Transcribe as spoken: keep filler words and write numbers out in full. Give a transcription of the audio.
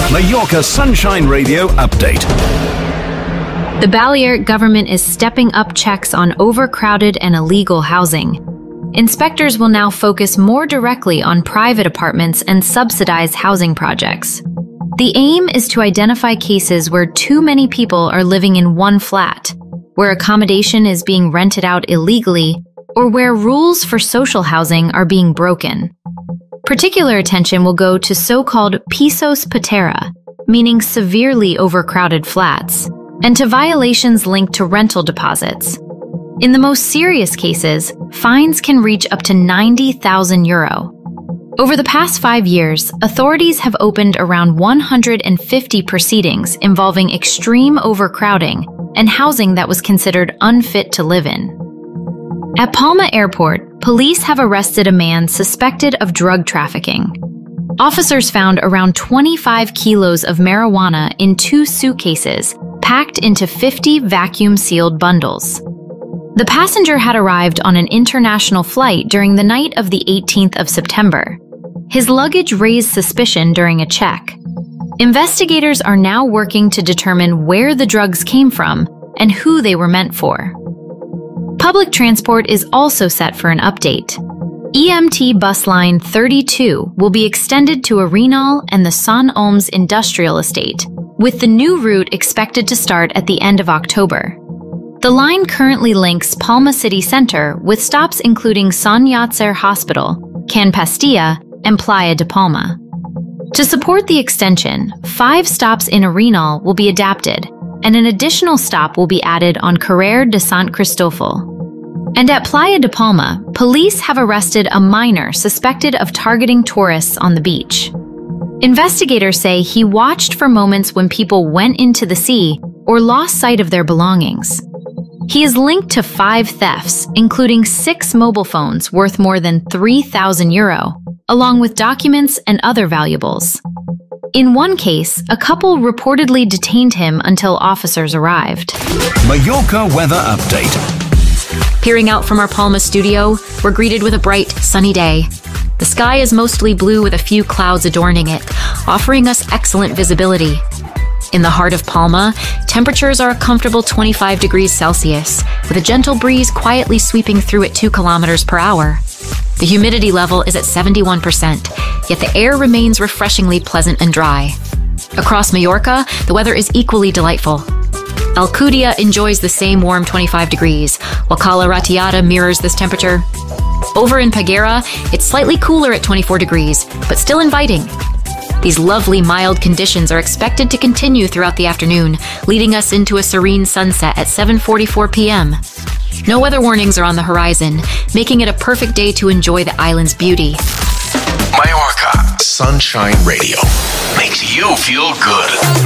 Mallorca Sunshine Radio update. The Balearic government is stepping up checks on overcrowded and illegal housing. Inspectors will now focus more directly on private apartments and subsidized housing projects. The aim is to identify cases where too many people are living in one flat, where accommodation is being rented out illegally, or where rules for social housing are being broken. Particular attention will go to so-called pisos patera, meaning severely overcrowded flats, and to violations linked to rental deposits. In the most serious cases, fines can reach up to ninety thousand euro. Over the past five years, authorities have opened around one hundred fifty proceedings involving extreme overcrowding and housing that was considered unfit to live in. At Palma Airport, police have arrested a man suspected of drug trafficking. Officers found around twenty-five kilos of marijuana in two suitcases, packed into fifty vacuum-sealed bundles. The passenger had arrived on an international flight during the night of the eighteenth of September. His luggage raised suspicion during a check. Investigators are now working to determine where the drugs came from and who they were meant for. Public transport is also set for an update. E M T bus line thirty-two will be extended to Arenal and the Sant Oms Industrial Estate, with the new route expected to start at the end of October. The line currently links Palma City Center with stops including Sant Llàtzer Hospital, Can Pastilla, and Playa de Palma. To support the extension, five stops in Arenal will be adapted, and an additional stop will be added on Carrer de Sant Cristòfol. And at Playa de Palma, police have arrested a minor suspected of targeting tourists on the beach. Investigators say he watched for moments when people went into the sea or lost sight of their belongings. He is linked to five thefts, including six mobile phones worth more than three thousand euro, along with documents and other valuables. In one case, a couple reportedly detained him until officers arrived. Mallorca weather update. Peering out from our Palma studio, we're greeted with a bright, sunny day. The sky is mostly blue with a few clouds adorning it, offering us excellent visibility. In the heart of Palma, temperatures are a comfortable twenty-five degrees Celsius, with a gentle breeze quietly sweeping through at two kilometers per hour. The humidity level is at seventy-one percent, yet the air remains refreshingly pleasant and dry. Across Mallorca, the weather is equally delightful. Alcudia enjoys the same warm twenty-five degrees, while Cala Ratllada mirrors this temperature. Over in Peguera, it's slightly cooler at twenty-four degrees, but still inviting. These lovely mild conditions are expected to continue throughout the afternoon, leading us into a serene sunset at seven forty-four p m No weather warnings are on the horizon, making it a perfect day to enjoy the island's beauty. Mallorca Sunshine Radio makes you feel good.